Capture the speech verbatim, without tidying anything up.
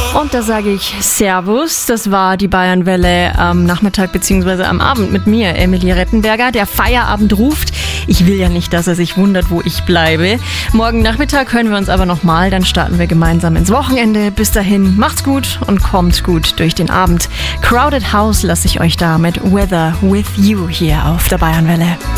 Und da sage ich Servus, das war die Bayernwelle am Nachmittag bzw. am Abend mit mir, Emilie Rettenberger. Der Feierabend ruft. Ich will ja nicht, dass er sich wundert, wo ich bleibe. Morgen Nachmittag hören wir uns aber nochmal, dann starten wir gemeinsam ins Wochenende. Bis dahin, macht's gut und kommt gut durch den Abend. Crowded House lasse ich euch da mit Weather With You hier auf der Bayernwelle.